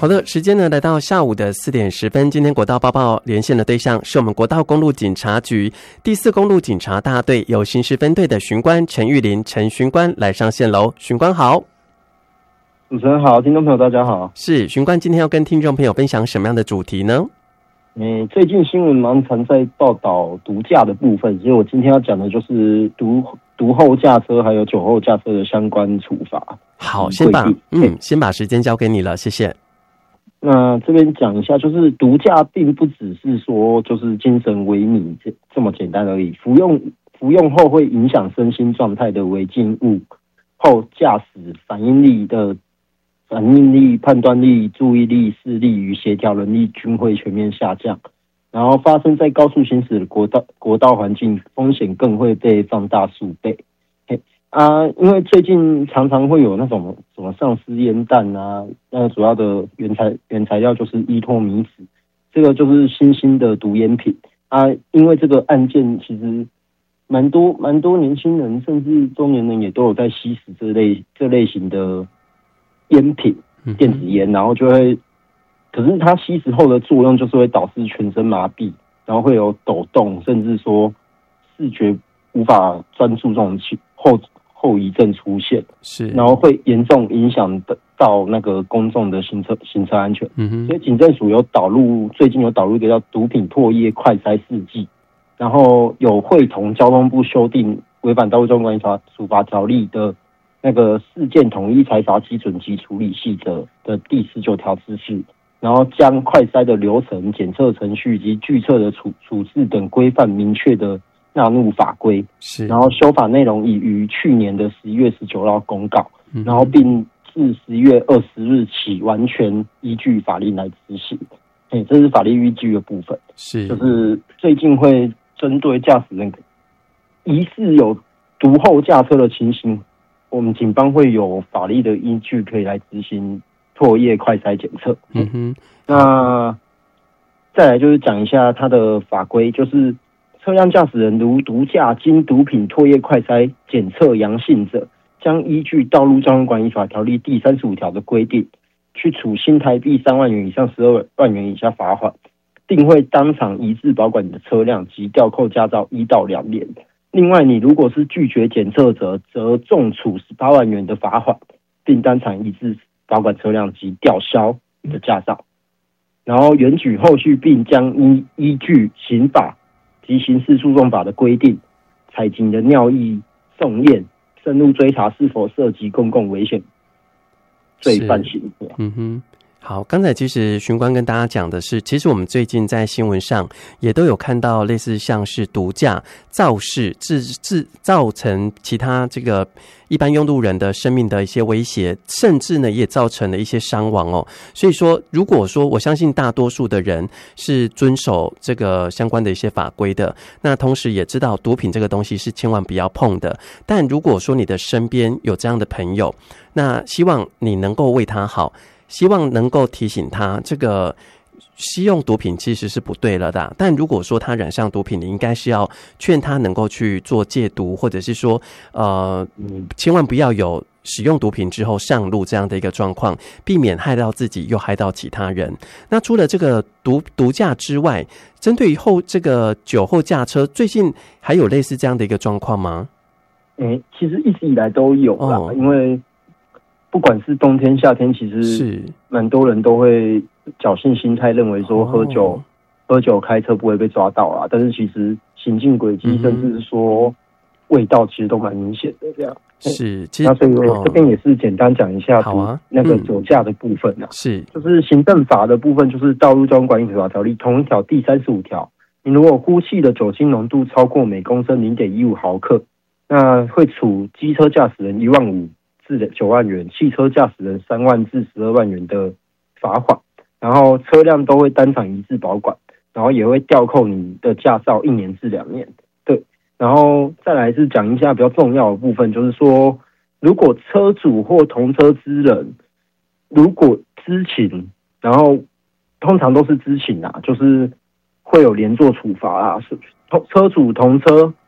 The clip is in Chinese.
好的，时间呢来到下午的4点10分。今天国道报报连线的对象是我们国道公路警察局第4公路警察大队有刑事分队的巡官陈玉林，陈巡官来上线喽。巡官好。 主持人好，听众朋友大家好。 是，巡官今天要跟听众朋友分享什么样的主题呢？ 最近新闻蛮常在报道毒驾的部分，所以我今天要讲的就是毒后驾车还有酒后驾车的相关处罚。 好，先把时间交给你了，谢谢。 那这边讲一下，就是毒驾并不只是说就是精神萎靡这么简单而已，服用后会影响身心状态的违禁物后驾驶反应力、判断力、注意力、视力与协调能力均会全面下降，然后发生在高速行驶的国道环境，风险更会被放大数倍。因为最近常常会有那种什么丧尸烟弹啊，那主要的原材料就是依托米酯，这个就是新兴的毒烟品啊。因为这个案件其实蛮多年轻人甚至中年人也都有在吸食这类型的烟品电子烟，然后可是它吸食后的作用就是会导致全身麻痹，然后会有抖动，甚至说视觉无法专注这种后遗症出现，是，然后会严重影响到那个公众的行车安全。所以警政署最近有导入一个叫毒品唾液快筛试剂，然后有会同交通部修订违反道路交通管理处罚条例的那个事件统一裁罚基准及处理细则的第19条之事，然后将快筛的流程、检测程序及拒测的处置等规范明确的纳入法规，是，然后修法内容已于去年的11月19号公告，然后并自11月20日起完全依据法令来执行。这是法律依据的部分，是，就是最近会针对驾驶人疑似有毒后驾车的情形，我们警方会有法律的依据可以来执行唾液快筛检测。那再来就是讲一下它的法规，就是车辆驾驶人如毒驾经毒品唾液快筛检测阳性者，将依据《道路交通管理法条例》第35条的规定，去处新台币3万元以上12万元以下罚款，并会当场移至保管你的车辆及吊扣驾照1到2年。另外，你如果是拒绝检测者，则重处18万元的罚款，并当场移至保管车辆及吊销你的驾照。然后原举后续，并将依据刑法及刑事诉讼法的规定，采集的尿液送验，深入追查是否涉及公共危险罪犯行为。 好，刚才其实巡官跟大家讲的是，其实我们最近在新闻上也都有看到类似像是毒驾肇事造成其他这个一般用路人的生命的一些威胁，甚至呢也造成了一些伤亡哦。所以说，如果说我相信大多数的人是遵守这个相关的一些法规的，那同时也知道毒品这个东西是千万不要碰的。但如果说你的身边有这样的朋友，那希望你能够为他好，希望能够提醒他，这个吸用毒品其实是不对了的。但如果说他染上毒品，你应该是要劝他能够去做戒毒，或者是说，千万不要有使用毒品之后上路这样的一个状况，避免害到自己又害到其他人。那除了这个毒驾之外，针对于这个酒后驾车，最近还有类似这样的一个状况吗？ 其实一直以来都有啦，因为不管是冬天夏天，其实蛮多人都会侥幸心态，认为说喝酒开车不会被抓到啊。但是其实行进轨迹，甚至是说味道，其实都蛮明显的这样。是，那所以我这边也是简单讲一下那个酒驾的部分啊。是，就是行政法的部分，就是《道路交通管理法条例》同一条第35条，你如果呼气的酒精浓度超过每公升0.15毫克，那会处机车驾驶人1万5至9万元，汽车驾驶人3万至12万元的罚款，然后车辆都会当场移至保管，然后也会吊扣你的驾照1年至2年。对，然后再来是讲一下比较重要的部分，就是说，如果车主或同车之人如果知情，然后通常都是知情啊，就是会有连坐处罚啊，车主同车